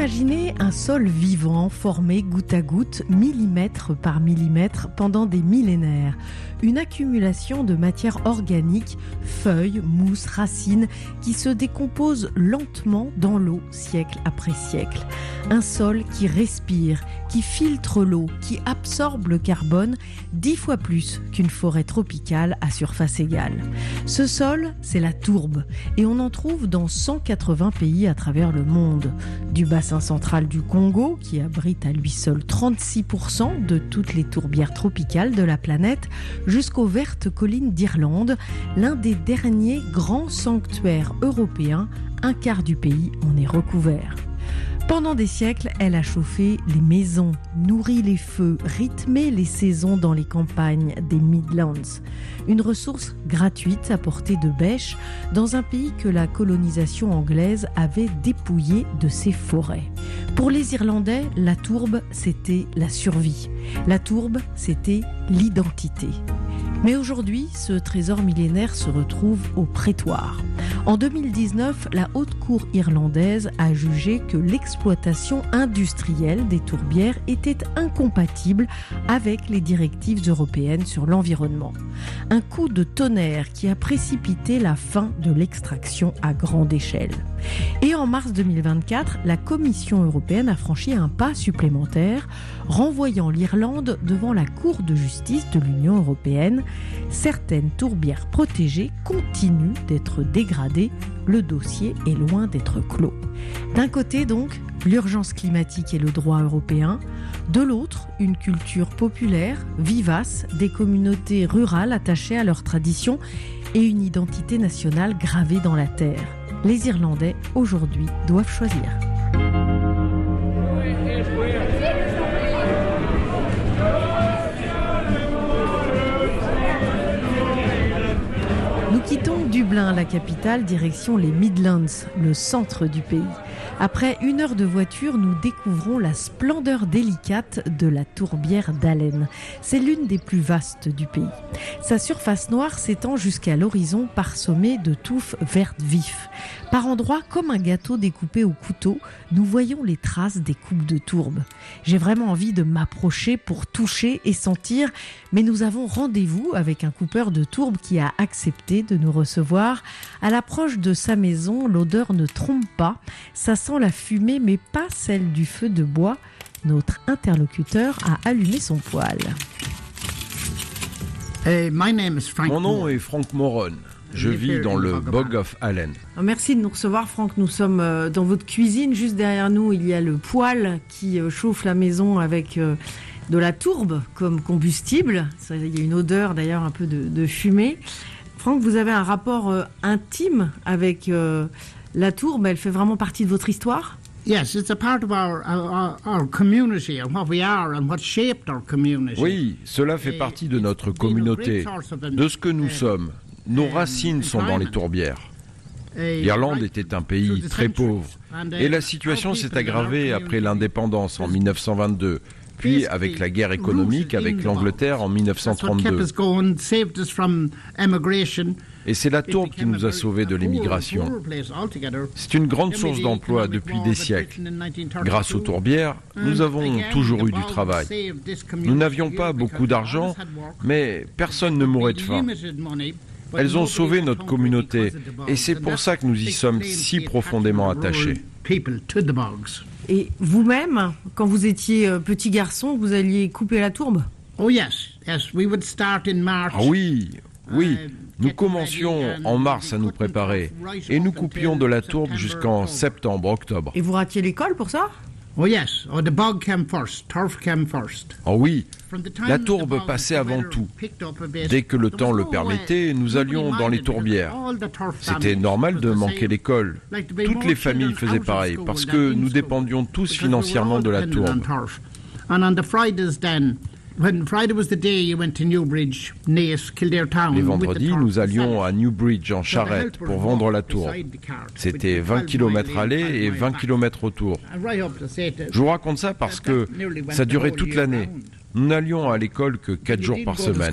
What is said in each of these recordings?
Imaginez un sol vivant formé goutte à goutte, millimètre par millimètre pendant des millénaires. Une accumulation de matière organique, feuilles, mousses, racines qui se décomposent lentement dans l'eau siècle après siècle. Un sol qui respire, qui filtre l'eau, qui absorbe le carbone 10 fois plus qu'une forêt tropicale à surface égale. Ce sol, c'est la tourbe et on en trouve dans 180 pays à travers le monde. Du bassin central du Congo, qui abrite à lui seul 36% de toutes les tourbières tropicales de la planète, jusqu'aux vertes collines d'Irlande, l'un des derniers grands sanctuaires européens, un quart du pays en est recouvert. Pendant des siècles, elle a chauffé les maisons, nourri les feux, rythmé les saisons dans les campagnes des Midlands. Une ressource gratuite à portée de bêche dans un pays que la colonisation anglaise avait dépouillé de ses forêts. Pour les Irlandais, la tourbe, c'était la survie. La tourbe, c'était l'identité. Mais aujourd'hui, ce trésor millénaire se retrouve au prétoire. En 2019, la Haute Cour irlandaise a jugé que l'exploitation industrielle des tourbières était incompatible avec les directives européennes sur l'environnement. Un coup de tonnerre qui a précipité la fin de l'extraction à grande échelle. Et en mars 2024, la Commission européenne a franchi un pas supplémentaire, renvoyant l'Irlande devant la Cour de justice de l'Union européenne. Certaines tourbières protégées continuent d'être dégradées. Le dossier est loin d'être clos. D'un côté donc, l'urgence climatique et le droit européen. De l'autre, une culture populaire, vivace, des communautés rurales attachées à leurs traditions et une identité nationale gravée dans la terre. Les Irlandais, aujourd'hui, doivent choisir. Nous quittons Dublin, la capitale, direction les Midlands, le centre du pays. Après 1 heure de voiture, nous découvrons la splendeur délicate de la tourbière d'Allen. C'est l'une des plus vastes du pays. Sa surface noire s'étend jusqu'à l'horizon parsemée de touffes vertes vifs. Par endroits, comme un gâteau découpé au couteau, nous voyons les traces des coupes de tourbe. J'ai vraiment envie de m'approcher pour toucher et sentir, mais nous avons rendez-vous avec un coupeur de tourbe qui a accepté de nous recevoir. À l'approche de sa maison, l'odeur ne trompe pas. Ça sent la fumée, mais pas celle du feu de bois. Notre interlocuteur a allumé son poêle. Mon nom est Frank Moron. Je vis dans le Bog of Allen. Merci de nous recevoir, Franck. Nous sommes dans votre cuisine. Juste derrière nous, il y a le poêle qui chauffe la maison avec de la tourbe comme combustible. Il y a une odeur d'ailleurs un peu de fumée. Franck, vous avez un rapport intime avec la tourbe. Elle fait vraiment partie de votre histoire ? Yes, it's a part of our community and what we are and what shaped our community. Oui, cela fait partie de notre communauté, de ce que nous sommes. Nos racines sont dans les tourbières. L'Irlande était un pays très pauvre et la situation s'est aggravée après l'indépendance en 1922, puis avec la guerre économique avec l'Angleterre en 1932. Et c'est la tourbe qui nous a sauvés de l'émigration. C'est une grande source d'emploi depuis des siècles. Grâce aux tourbières, nous avons toujours eu du travail. Nous n'avions pas beaucoup d'argent, mais personne ne mourait de faim. Elles ont sauvé notre communauté et c'est pour ça que nous y sommes si profondément attachés. Et vous-même, quand vous étiez petit garçon, vous alliez couper la tourbe ? Oh yes, we would start in March. Ah oui. Nous commencions en mars à nous préparer et nous coupions de la tourbe jusqu'en septembre, octobre. Et vous ratiez l'école pour ça ? Oh yes, the bog came first, turf came first. Oh oui, la tourbe passait avant tout. Dès que le temps le permettait, nous allions dans les tourbières. C'était normal de manquer l'école. Toutes les familles faisaient pareil, parce que nous dépendions tous financièrement de la tourbe. Les vendredis, nous allions à Newbridge en charrette pour vendre la tourbe. C'était 20 km aller et 20 km retour. Je vous raconte ça parce que ça durait toute l'année. Nous n'allions à l'école que 4 jours par semaine.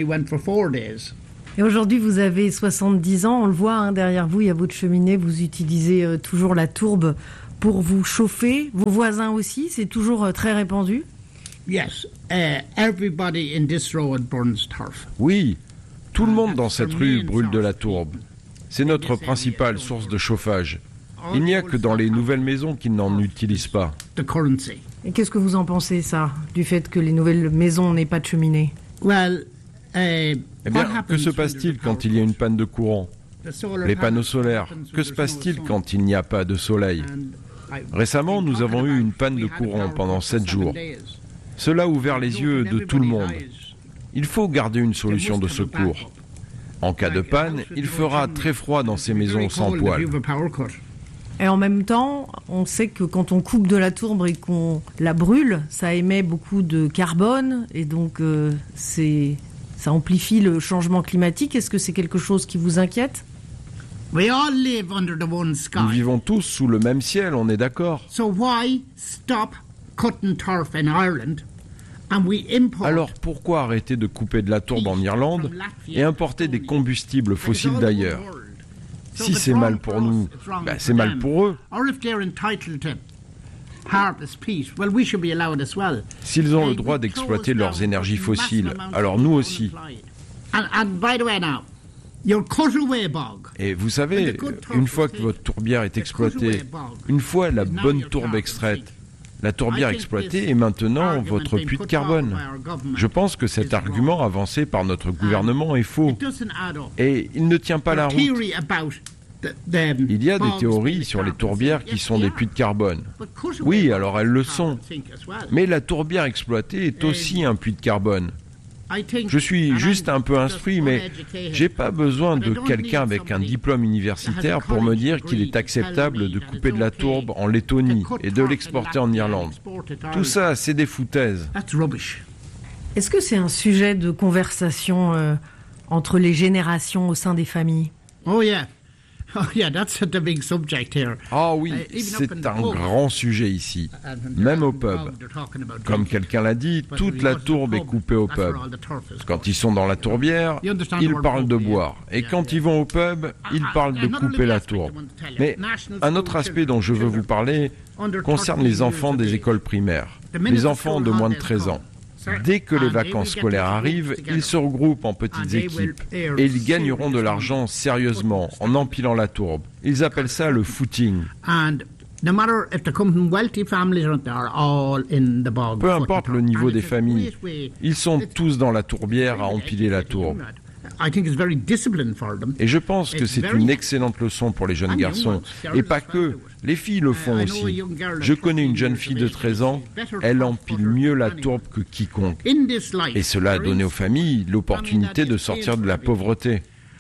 Et aujourd'hui, vous avez 70 ans, on le voit derrière vous, il y a votre cheminée, vous utilisez toujours la tourbe pour vous chauffer. Vos voisins aussi, c'est toujours très répandu? Yes, everybody in this road burns turf. Oui, tout le monde dans cette rue brûle de la tourbe. C'est notre principale source de chauffage. Il n'y a que dans les nouvelles maisons qui n'en utilisent pas. Et qu'est-ce que vous en pensez, ça, du fait que les nouvelles maisons n'aient pas de cheminée? Eh bien, que se passe-t-il quand il y a une panne de courant? Les panneaux solaires, que se passe-t-il quand il n'y a pas de soleil? Récemment, nous avons eu une panne de courant pendant 7 jours. Cela a ouvert les yeux de tout le monde. Il faut garder une solution de secours. En cas de panne, il fera très froid dans ces maisons sans poêle. Et en même temps, on sait que quand on coupe de la tourbe et qu'on la brûle, ça émet beaucoup de carbone et donc ça amplifie le changement climatique. Est-ce que c'est quelque chose qui vous inquiète? Nous vivons tous sous le même ciel, on est d'accord. Alors pourquoi arrêter de couper de la tourbe en Irlande et importer des combustibles fossiles d'ailleurs? Si c'est mal pour nous, c'est mal pour eux. S'ils ont le droit d'exploiter leurs énergies fossiles, alors nous aussi. Et vous savez, une fois que votre tourbière est exploitée, une fois la bonne tourbe extraite, la tourbière exploitée est maintenant votre puits de carbone. Je pense que cet argument avancé par notre gouvernement est faux. Et il ne tient pas la route. Il y a des théories sur les tourbières qui sont des puits de carbone. Oui, alors elles le sont. Mais la tourbière exploitée est aussi un puits de carbone. Je suis juste un peu instruit, mais j'ai pas besoin de quelqu'un avec un diplôme universitaire pour me dire qu'il est acceptable de couper de la tourbe en Lettonie et de l'exporter en Irlande. Tout ça, c'est des foutaises. Est-ce que c'est un sujet de conversation entre les générations au sein des familles? Ah oui, c'est un grand sujet ici, même au pub. Comme quelqu'un l'a dit, toute la tourbe est coupée au pub. Quand ils sont dans la tourbière, ils parlent de boire. Et quand ils vont au pub, ils parlent de couper la tourbe. Mais un autre aspect dont je veux vous parler concerne les enfants des écoles primaires, les enfants de moins de 13 ans. Dès que les vacances scolaires arrivent, ils se regroupent en petites équipes et ils gagneront de l'argent sérieusement en empilant la tourbe. Ils appellent ça le footing. Peu importe le niveau des familles, ils sont tous dans la tourbière à empiler la tourbe. Et je pense que c'est une excellente leçon pour les jeunes garçons. Et pas que, les filles le font aussi. Je connais une jeune fille de 13 ans, elle empile mieux la tourbe que quiconque. Et cela a donné aux familles l'opportunité de sortir de la pauvreté.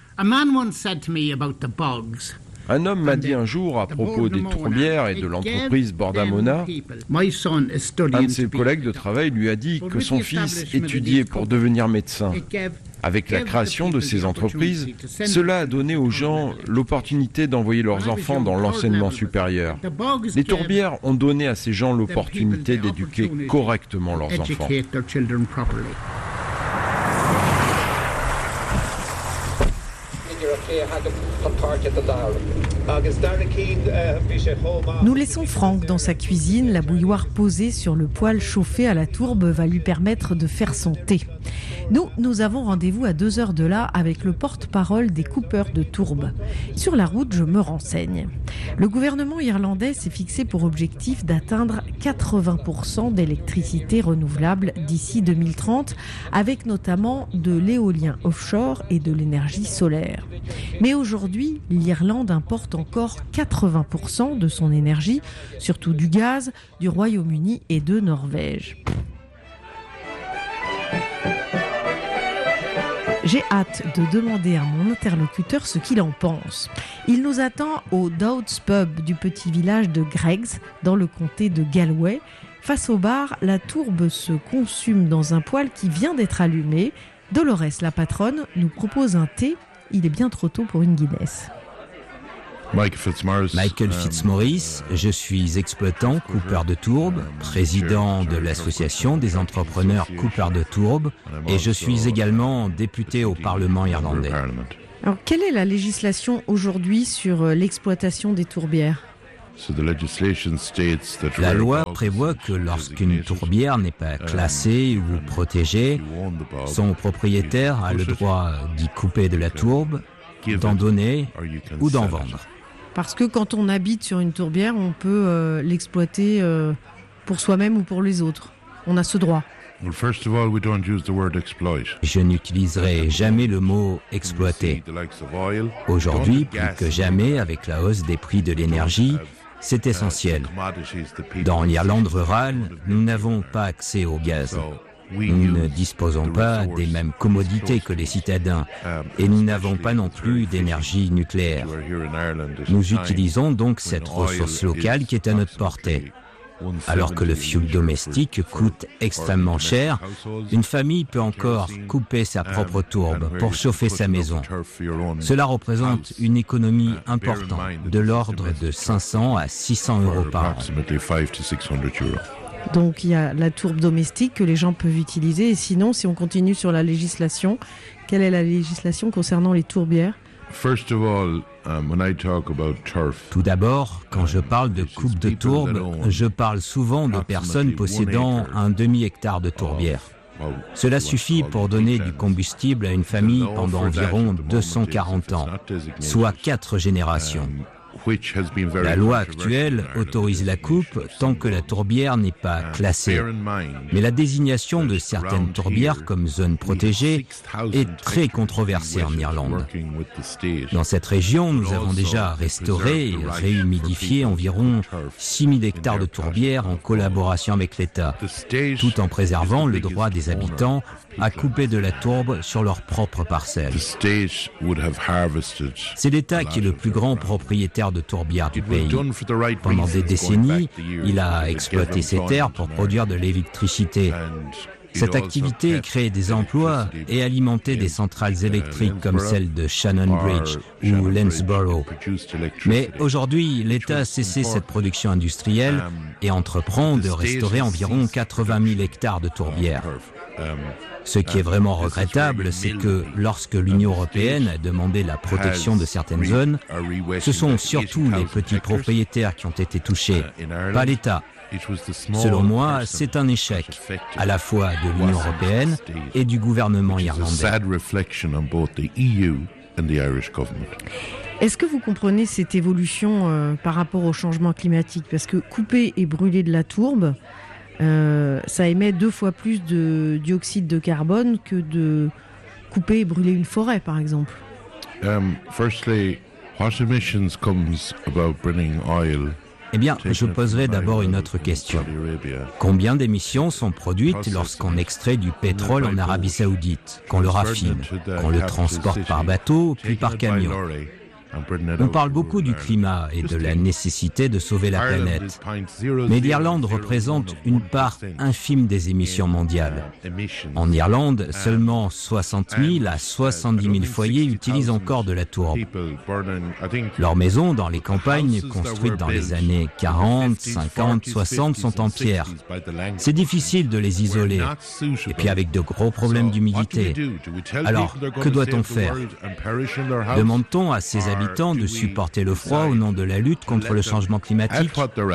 Un homme m'a dit un jour à propos des tourbières et de l'entreprise Bordamona, un de ses collègues de travail lui a dit que son fils étudiait pour devenir médecin. Avec la création de ces entreprises, cela a donné aux gens l'opportunité d'envoyer leurs enfants dans l'enseignement supérieur. Les tourbières ont donné à ces gens l'opportunité d'éduquer correctement leurs enfants. Nous laissons Franck dans sa cuisine, la bouilloire posée sur le poêle chauffé à la tourbe va lui permettre de faire son thé. Nous avons rendez-vous à 2 heures de là avec le porte-parole des coupeurs de tourbe. Sur la route, je me renseigne. Le gouvernement irlandais s'est fixé pour objectif d'atteindre 80% d'électricité renouvelable d'ici 2030, avec notamment de l'éolien offshore et de l'énergie solaire. Mais aujourd'hui, l'Irlande importe encore 80% de son énergie, surtout du gaz, du Royaume-Uni et de Norvège. J'ai hâte de demander à mon interlocuteur ce qu'il en pense. Il nous attend au Dowd's Pub du petit village de Greggs, dans le comté de Galway. Face au bar, la tourbe se consume dans un poêle qui vient d'être allumé. Dolores, la patronne, nous propose un thé. Il est bien trop tôt pour une Guinness. Michael Fitzmaurice, je suis exploitant coupeur de tourbe, président de l'association des entrepreneurs coupeurs de tourbe et je suis également député au Parlement irlandais. Alors, quelle est la législation aujourd'hui sur l'exploitation des tourbières ? La loi prévoit que lorsqu'une tourbière n'est pas classée ou protégée, son propriétaire a le droit d'y couper de la tourbe, d'en donner ou d'en vendre. Parce que quand on habite sur une tourbière, on peut l'exploiter pour soi-même ou pour les autres. On a ce droit. Je n'utiliserai jamais le mot « exploiter ». Aujourd'hui, plus que jamais, avec la hausse des prix de l'énergie, c'est essentiel. Dans l'Irlande rurale, nous n'avons pas accès au gaz. Nous ne disposons pas des mêmes commodités que les citadins et nous n'avons pas non plus d'énergie nucléaire. Nous utilisons donc cette ressource locale qui est à notre portée. Alors que le fioul domestique coûte extrêmement cher, une famille peut encore couper sa propre tourbe pour chauffer sa maison. Cela représente une économie importante, de l'ordre de 500 à 600 € par an. Donc il y a la tourbe domestique que les gens peuvent utiliser. Et sinon, si on continue sur la législation, quelle est la législation concernant les tourbières ? Tout d'abord, quand je parle de coupe de tourbe, je parle souvent de personnes possédant un demi-hectare de tourbière. Cela suffit pour donner du combustible à une famille pendant environ 240 ans, soit 4 générations. La loi actuelle autorise la coupe tant que la tourbière n'est pas classée. Mais la désignation de certaines tourbières comme zone protégée est très controversée en Irlande. Dans cette région, nous avons déjà restauré et réhumidifié environ 6000 hectares de tourbières en collaboration avec l'État, tout en préservant le droit des habitants à couper de la tourbe sur leur propre parcelle. C'est l'État qui est le plus grand propriétaire de tourbières du pays. Pendant des décennies, il a exploité ces terres pour produire de l'électricité. Cette activité crée des emplois et alimentait des centrales électriques comme celle de Shannonbridge ou Lanesborough. Mais aujourd'hui, l'État a cessé cette production industrielle et entreprend de restaurer environ 80 000 hectares de tourbières. Ce qui est vraiment regrettable, c'est que lorsque l'Union européenne a demandé la protection de certaines zones, ce sont surtout les petits propriétaires qui ont été touchés, pas l'État. Selon moi, c'est un échec, à la fois de l'Union européenne et du gouvernement irlandais. Est-ce que vous comprenez cette évolution par rapport au changement climatique ? Parce que couper et brûler de la tourbe, ça émet 2 fois plus de dioxyde de carbone que de couper et brûler une forêt, par exemple. Eh bien, je poserai d'abord une autre question. Combien d'émissions sont produites lorsqu'on extrait du pétrole en Arabie Saoudite, qu'on le raffine, qu'on le transporte par bateau, puis par camion ? On parle beaucoup du climat et de la nécessité de sauver la planète. Mais l'Irlande représente une part infime des émissions mondiales. En Irlande, seulement 60 000 à 70 000 foyers utilisent encore de la tourbe. Leurs maisons dans les campagnes, construites dans les années 40, 50, 60, sont en pierre. C'est difficile de les isoler, et puis avec de gros problèmes d'humidité. Alors, que doit-on faire ? Demande-t-on à ces habitants de supporter le froid au nom de la lutte contre le changement climatique ?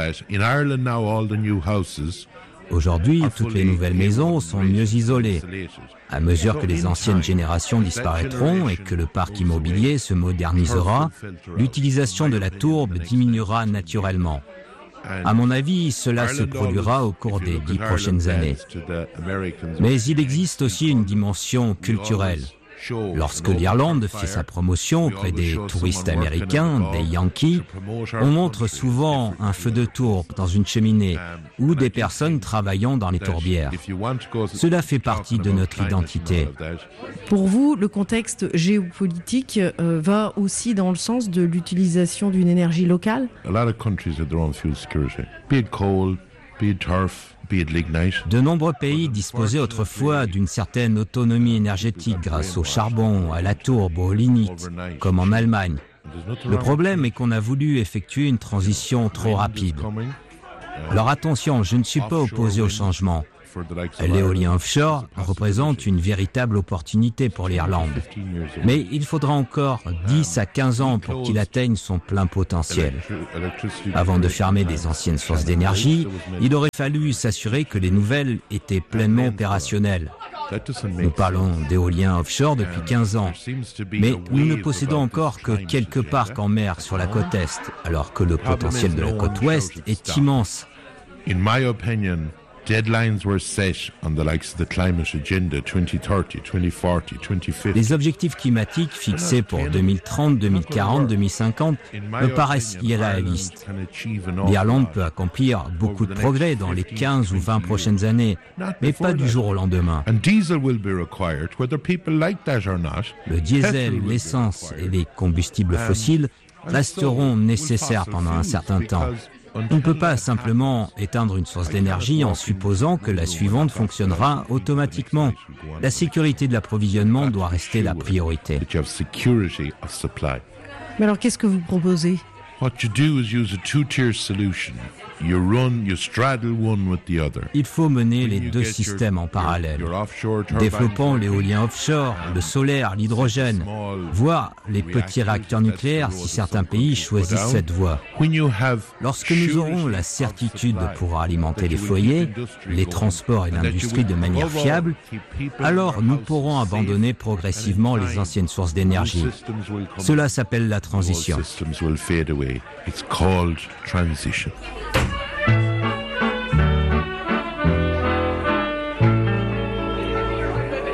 Aujourd'hui, toutes les nouvelles maisons sont mieux isolées. À mesure que les anciennes générations disparaîtront et que le parc immobilier se modernisera, l'utilisation de la tourbe diminuera naturellement. À mon avis, cela se produira au cours des 10 prochaines années. Mais il existe aussi une dimension culturelle. Lorsque l'Irlande fait sa promotion auprès des touristes américains, des Yankees, on montre souvent un feu de tourbe dans une cheminée ou des personnes travaillant dans les tourbières. Cela fait partie de notre identité. Pour vous, le contexte géopolitique va aussi dans le sens de l'utilisation d'une énergie locale ? De nombreux pays disposaient autrefois d'une certaine autonomie énergétique grâce au charbon, à la tourbe, au lignite, comme en Allemagne. Le problème est qu'on a voulu effectuer une transition trop rapide. Alors attention, je ne suis pas opposé au changement, L'éolien offshore représente une véritable opportunité pour l'Irlande. Mais il faudra encore 10 à 15 ans pour qu'il atteigne son plein potentiel. Avant de fermer des anciennes sources d'énergie, il aurait fallu s'assurer que les nouvelles étaient pleinement opérationnelles. Nous parlons d'éolien offshore depuis 15 ans, mais nous ne possédons encore que quelques parcs en mer sur la côte Est, alors que le potentiel de la côte Ouest est immense. Deadlines were set on the likes of the climate agenda 2030, 2040, 2050. Les objectifs climatiques fixés pour 2030, 2040, 2050 me paraissent irréalistes. L'Irlande peut accomplir beaucoup de progrès dans les 15 ou 20 prochaines années, mais pas du jour au lendemain. Le diesel, l'essence et les combustibles fossiles resteront nécessaires pendant un certain temps. On ne peut pas simplement éteindre une source d'énergie en supposant que la suivante fonctionnera automatiquement. La sécurité de l'approvisionnement doit rester la priorité. Mais alors, qu'est-ce que vous proposez ? Il faut mener les deux systèmes en parallèle, développant l'éolien offshore, le solaire, l'hydrogène, voire les petits réacteurs nucléaires si certains pays choisissent cette voie. Lorsque nous aurons la certitude de pouvoir alimenter les foyers, les transports et l'industrie de manière fiable, alors nous pourrons abandonner progressivement les anciennes sources d'énergie. Cela s'appelle la transition. It's called transition.